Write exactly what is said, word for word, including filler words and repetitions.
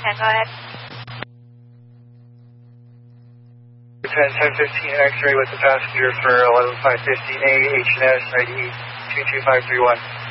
ten, go ahead. ten ten fifteen X-ray with the passenger for eleven five fifteen A H and S I D two two five three one.